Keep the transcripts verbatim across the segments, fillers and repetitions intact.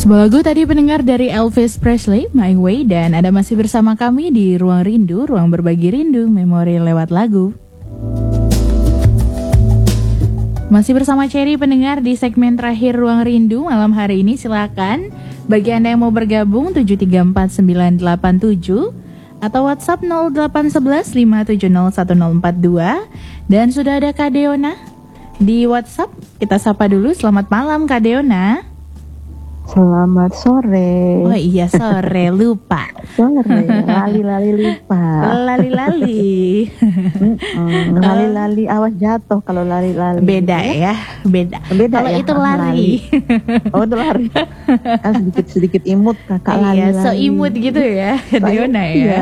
Sebuah lagu tadi pendengar dari Elvis Presley, My Way. Dan Anda masih bersama kami di Ruang Rindu, ruang berbagi rindu, memori lewat lagu. Masih bersama Cherry pendengar di segmen terakhir Ruang Rindu malam hari ini. Silakan bagi Anda yang mau bergabung tujuh tiga empat sembilan delapan tujuh atau WhatsApp nol delapan satu satu lima tujuh nol satu nol empat dua. Dan sudah ada Kak Deona di WhatsApp. Kita sapa dulu. Selamat malam Kak Deona. Selamat sore. Oh iya sore, lupa. Sore, lali-lali lupa. Lali-lali. Mm-mm, lali-lali awas jatuh kalau lali-lali. Beda ya, beda. Beda kalau ya, itu lari. lali. Oh itu lari. Kan sedikit-sedikit imut kakak lali-lali. Iya, so imut gitu ya, Kak Deona ya. Iya.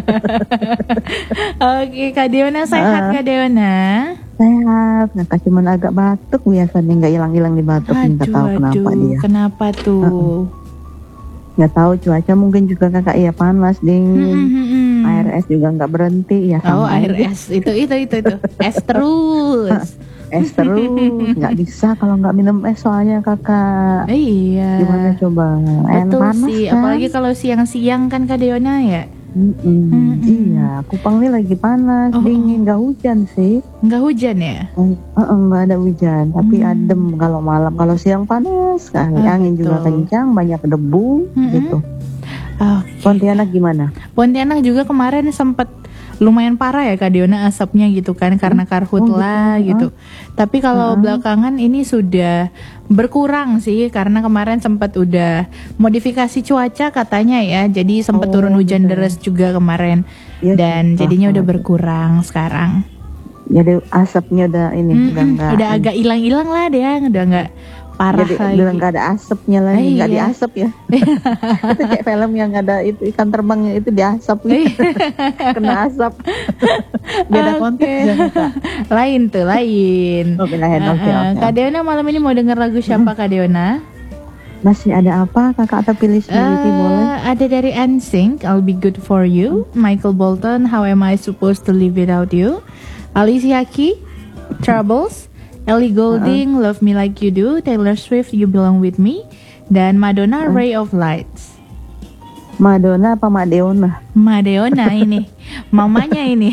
Oke, Kak Deona sehat uh, Kak Deona? Sehat, kakak cuman agak batuk biasanya, nggak hilang-hilang di batuk. Nggak tahu kenapa aduh, dia. Kenapa tuh? Uh-uh. Nggak tahu, cuaca mungkin juga kakak ya panas, dingin. Hmm, hmm, hmm. Air es juga nggak berhenti ya. Oh air aja. Es itu itu itu itu es terus. Es terus, nggak bisa kalau nggak minum es soalnya kakak. Iya. Gimana coba? Betul panas, sih, kan? Apalagi kalau siang-siang kan Kak Deona ya. Mm-mm. Mm-mm. Iya, Kupang ini lagi panas, oh, dingin, nggak hujan sih. Nggak hujan ya? Uh-uh, nggak ada hujan, tapi mm. adem kalau malam. Kalau siang panas sekali, oh, angin betul. Juga kencang, banyak debu, mm-hmm. gitu. Okay. Pontianak gimana? Pontianak juga kemarin sempat lumayan parah ya Kak Deona asapnya gitu kan, karena karhutla oh, gitu. Uh. Tapi kalau uh. belakangan ini sudah berkurang sih, karena kemarin sempat udah modifikasi cuaca katanya ya, jadi sempat oh, turun hujan betul. Deras juga kemarin ya, dan jadinya udah berkurang sekarang. Jadi asapnya udah ini hmm, udah enggak, udah agak hilang-hilang lah dia, udah enggak parah jadi, lagi. Udah nggak ada asapnya lagi, nggak eh, iya. diasap ya. Itu kayak film yang ada itu ikan terbangnya itu diasap gitu. Kena asap. Beda okay. konteks ya Kak. Lain tuh, lain. Oke, lain. Oke, okay, okay. Kak Deona malam ini mau denger lagu siapa Kak Deona? Masih ada apa kakak atau pilih sendiri uh, boleh? Ada dari N Sync, I'll Be Good For You. Michael Bolton, How Am I Supposed To Live Without You. Alicia Keys, Troubles. Ellie Goulding, uh-uh. Love Me Like You Do. Taylor Swift, You Belong With Me. Dan Madonna, uh. Ray of Lights. Madonna apa Madeona? Madeona ini, mamanya ini.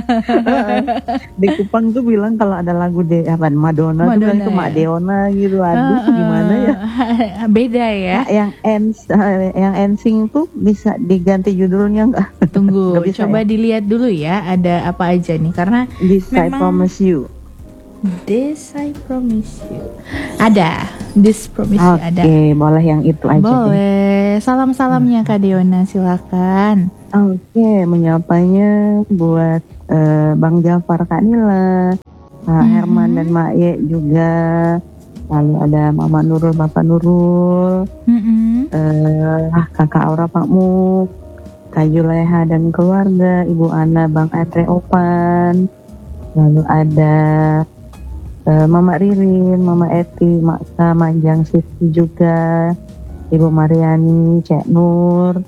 Di Kupang tuh bilang kalau ada lagu de apa Madonna, Madonna tuh bilang itu ya? Madeona gitu. Aduh, uh, gimana ya? Beda ya. Nah, yang N yang N Sync tuh bisa diganti judulnya nggak? Tunggu, coba ya? Dilihat dulu ya. Ada apa aja nih? Karena This memang... I Promise You. This I Promise You. Ada. This Promise You okay, ada. Oke, boleh yang itu aja. Boleh. Salam-salamnya Kak Deona, silakan. Oke, okay, menyapanya buat uh, Bang Jafar, Kak Nila, Kak mm-hmm. Herman dan Mak Ye juga. Lalu ada Mama Nurul, Bapak Nurul, mm-hmm. uh, Kakak Aura, Pak Muk, Kak Juleha dan keluarga, Ibu Ana, Bang Atre Opan. Lalu ada Uh, Mama Ririn, Mama Eti, Maksa, Manjang Siti juga, Ibu Mariani, Cek Nur,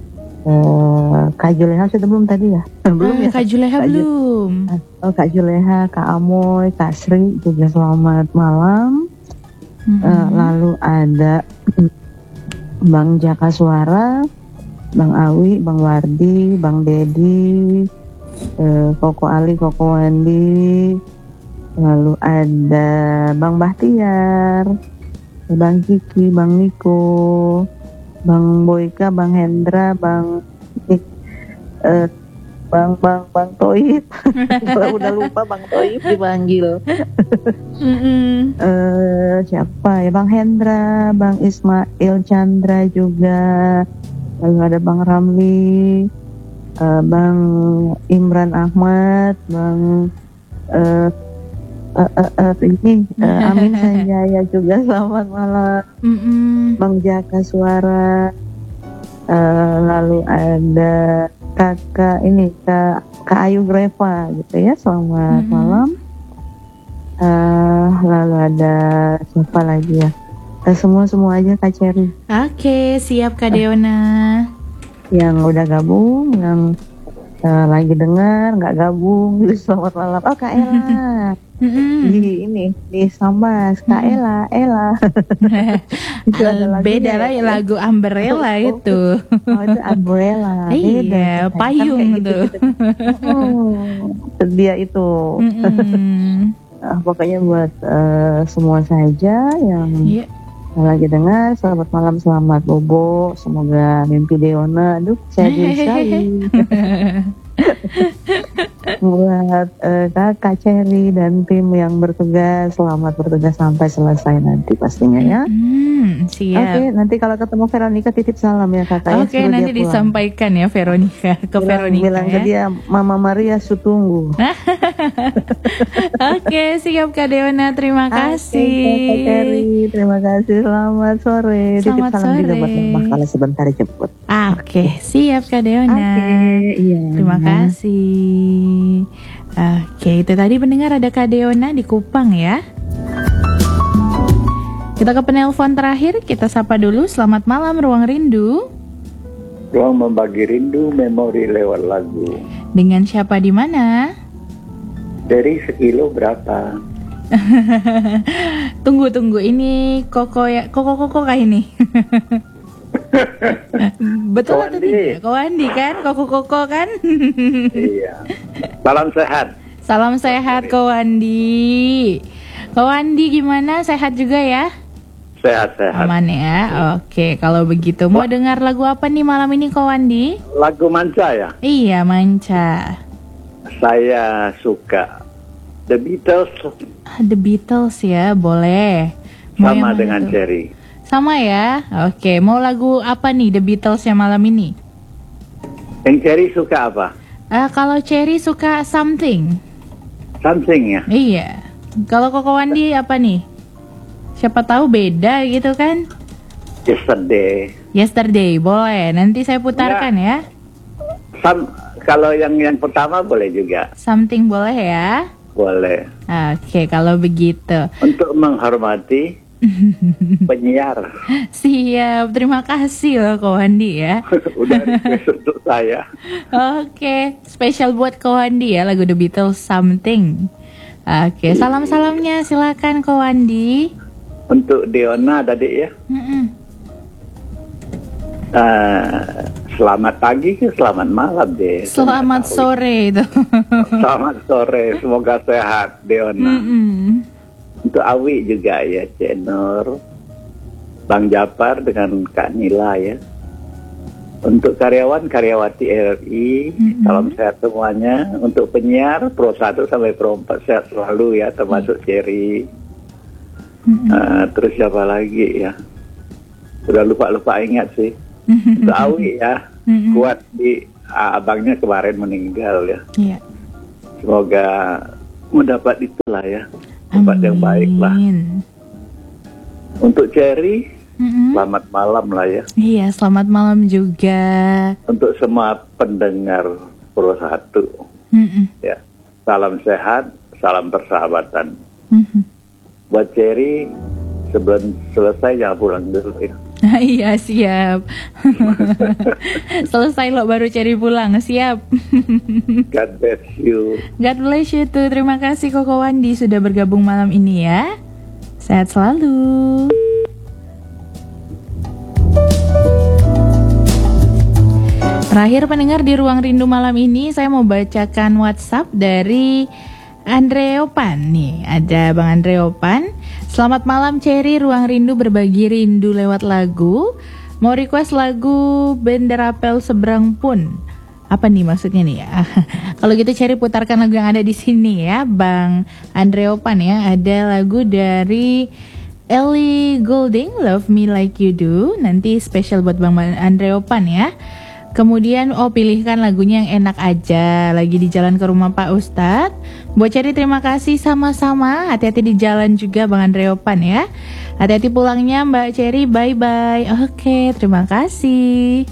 uh, Kak Juleha sudah belum tadi ya? Belum uh, ya? Kak Juleha Kak belum. Ju- oh Kak Juleha, Kak Amoy, Kak Sri juga selamat malam. Mm-hmm. Uh, lalu ada Bang Jaka Suara, Bang Awi, Bang Wardi, Bang Dedi, uh, Koko Ali, Koko Wandi. Lalu ada Bang Bahtiar, Bang Kiki, Bang Niko, Bang Boyka, Bang Hendra, Bang Nik, uh, Bang Bang Bang Toib. Kalau udah lupa Bang Toib dipanggil. mm-hmm. uh, siapa ya? Bang Hendra, Bang Ismail Chandra juga. Lalu ada Bang Ramli, uh, Bang Imran Ahmad, Bang uh, Uh, uh, uh, ini uh, Amin Sanjaya juga selamat malam. Mm-mm. Bang Jaka Suara, uh, lalu ada kakak ini kak Kak Ayu Greva gitu ya, selamat mm-hmm. malam. Uh, lalu ada siapa lagi ya? Uh, semua semua aja Kak Cherry. Oke, okay, siap Kak Deona. Uh, yang udah gabung, yang uh, lagi dengar nggak gabung, gitu selamat malam. Oh Kak Ella. Mm-mm. di ini di Sambas Kak Ella Ella itu ada lagunya Beda lah ya lagu Umbrella itu. Oh itu Umbrella. Iya, Beda. payung Kan kayak tuh. gitu, gitu. Oh, dia itu. Mm-mm. Ah, pokoknya buat eh, semua saja yang Iya. lagi dengar, selamat malam, selamat bobo, semoga mimpi Deona, aduh saya sekali. Buat eh, kakak Cherry dan tim yang bertugas, selamat bertugas sampai selesai nanti pastinya ya. Hmm, siap. Oke, nanti kalau ketemu Veronica titip salam ya kakak. Oke, ya, nanti disampaikan ya Veronica ke bilang, Veronica bilang ya. ke dia, Mama Maria sutunggu. Oke, siap Kak Deona, terima kasih. Oke, Kakak Cherry, terima kasih. Selamat sore. Selamat Titip salam juga sore. buat Mama kalau sebentar jemput. Oke, siap Kak Deona. Oke, iya. Terima kasih. Oke, itu tadi pendengar ada Kak Deona di Kupang ya. Kita ke penelpon terakhir, kita sapa dulu. Selamat malam Ruang Rindu. Ruang membagi rindu memori lewat lagu. Dengan siapa di mana? Dari sekilo berapa? Tunggu tunggu ini Koko ya, Koko Koko kah ini? Betul atau Kowandi. tidak? Kowandi kan? Koko Koko kan? Iya. Salam sehat. Salam sehat Kowandi. Kowandi gimana? Sehat juga ya? Sehat-sehat. Aman ya? Oke, kalau begitu mau dengar lagu apa nih malam ini Kowandi? Lagu manca ya? Iya, Manca. Saya suka The Beatles Ah, The Beatles ya, boleh. Mau yang sama mana dengan tuh? Cherry. Sama ya? Oke, mau lagu apa nih The Beatles yang malam ini? Yang Cherry suka apa? Ah, kalau Cherry suka Something. Something ya? Iya. Kalau Koko Wandi apa nih? Siapa tahu beda gitu kan? Yesterday. Yesterday, boleh. Nanti saya putarkan ya. Sam, kalau yang yang pertama boleh juga. Something boleh ya? Boleh. Oke, kalau begitu. Untuk menghormati penyiar. Siap, terima kasih loh Ko Wandi ya. Udah request untuk saya. Oke, spesial buat Ko Wandi ya lagu The Beatles Something. Oke, salam-salamnya silakan Ko Wandi. Untuk Deona tadi ya. Mm-mm. Uh, selamat pagi ke selamat malam deh. Selamat sore itu. Selamat sore, semoga sehat Deona. Mm-mm. Untuk Awi juga ya, Cik Nur, Bang Japar dengan Kak Nila ya. Untuk karyawan karyawati R R I, Mm-mm. salam sehat semuanya. Untuk penyiar Pro satu sampai Pro empat sehat selalu ya, termasuk Cherry. Mm-mm. Uh, terus siapa lagi ya? Udah lupa-lupa ingat sih. Untuk Awi ya, Mm-mm. kuat di uh, abangnya kemarin meninggal ya. Iya. Semoga mendapat itulah ya, tempat yang baik lah. Amin. Untuk Cherry, Mm-mm. selamat malam lah ya. Iya, selamat malam juga. Untuk semua pendengar Pro satu Mm-mm. ya, salam sehat, salam persahabatan. Mm-mm. Buat Cherry, sebelum selesai jangan pulang dulu ya. Iya, siap. Selesai lo baru cari pulang, siap. God bless you. God bless you too. Terima kasih Koko Wandi sudah bergabung malam ini ya. Sehat selalu. Terakhir pendengar di Ruang Rindu malam ini, saya mau bacakan WhatsApp dari Andreopan nih. Ada Bang Andreopan. Selamat malam Cherry, Ruang Rindu berbagi rindu lewat lagu. Mau request lagu Benderapel Seberang Pun. Apa nih maksudnya nih ya? Kalau gitu Cherry putarkan lagu yang ada di sini ya, Bang Andreopan ya. Ada lagu dari Ellie Goulding, Love Me Like You Do. Nanti spesial buat Bang Andreopan ya. Kemudian oh pilihkan lagunya yang enak aja. Lagi di jalan ke rumah Pak Ustadz. Buat Cherry terima kasih sama-sama. Hati-hati di jalan juga Bang Andreopan ya. Hati-hati pulangnya Mbak Cherry. Bye-bye. Oke, terima kasih.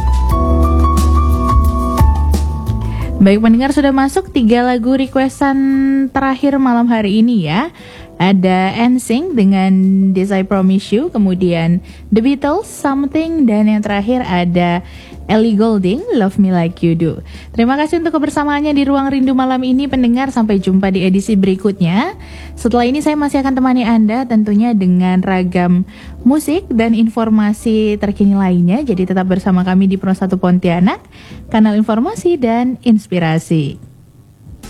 Baik pendengar, sudah masuk tiga lagu requestan terakhir malam hari ini ya. Ada N Sync dengan This I Promise You, kemudian The Beatles Something, dan yang terakhir ada Ellie Goulding, Love Me Like You Do. Terima kasih untuk kebersamaannya di Ruang Rindu malam ini, pendengar. Sampai jumpa di edisi berikutnya. Setelah ini saya masih akan temani Anda tentunya dengan ragam musik dan informasi terkini lainnya. Jadi tetap bersama kami di Pro satu Pontianak, kanal informasi dan inspirasi.